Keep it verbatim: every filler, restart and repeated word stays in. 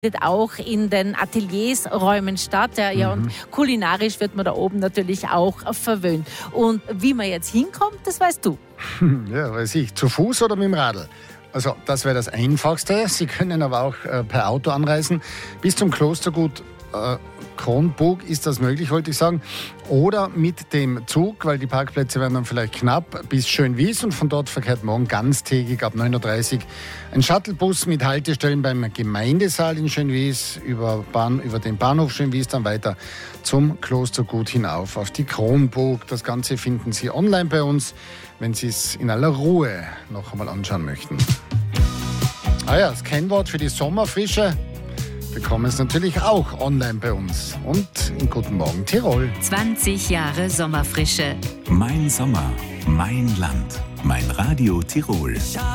auch in den Ateliersräumen statt. Ja, ja, Mhm. und kulinarisch wird man da oben natürlich auch verwöhnt. Und wie man jetzt hinkommt, das weißt du. Ja, weiß ich. Zu Fuß oder mit dem Radl? Also, das wäre das Einfachste. Sie können aber auch äh, per Auto anreisen. Bis zum Klostergut äh, Kronburg ist das möglich, wollte ich sagen. Oder mit dem Zug, weil die Parkplätze werden dann vielleicht knapp, bis Schönwies. Und von dort verkehrt morgen ganztägig ab neun Uhr dreißig ein Shuttlebus mit Haltestellen beim Gemeindesaal in Schönwies, über, Bahn, über den Bahnhof Schönwies, dann weiter zum Klostergut hinauf auf die Kronburg. Das Ganze finden Sie online bei uns, wenn Sie es in aller Ruhe noch einmal anschauen möchten. Ah ja, das Kennwort für die Sommerfrische bekommen es natürlich auch online bei uns. Und in Guten Morgen Tirol. zwanzig Jahre Sommerfrische. Mein Sommer, mein Land, mein Radio Tirol.